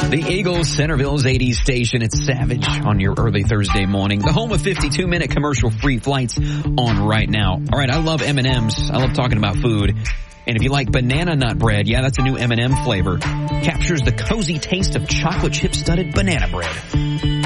The Eagles, Centerville's 80s station. It's Savage on your early Thursday morning. The home of 52-minute commercial-free flights on right now. All right, I love M&Ms. I love talking about food. And if you like banana nut bread, yeah, that's a new M&M flavor. Captures the cozy taste of chocolate chip-studded banana bread.